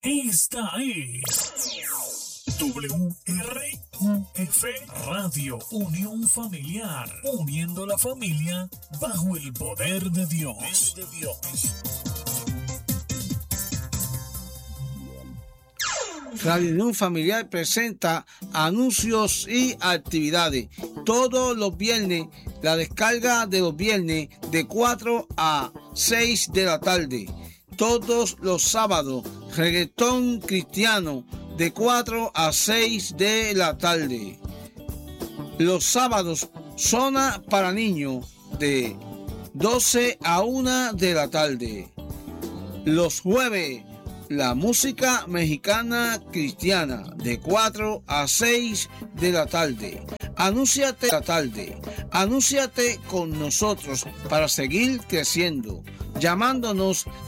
Esta es WRUF Radio Unión Familiar, uniendo la familia bajo el poder de Dios. Radio Unión Familiar presenta anuncios y actividades. Todos los viernes, la descarga de los viernes de 4 a 6 de la tarde. Todos los sábados, reggaetón cristiano de 4 a 6 de la tarde. Los sábados, zona para niños de 12 a 1 de la tarde. Los jueves, la música mexicana cristiana de 4 a 6 de la tarde. Anúnciate con nosotros para seguir creciendo, llamándonos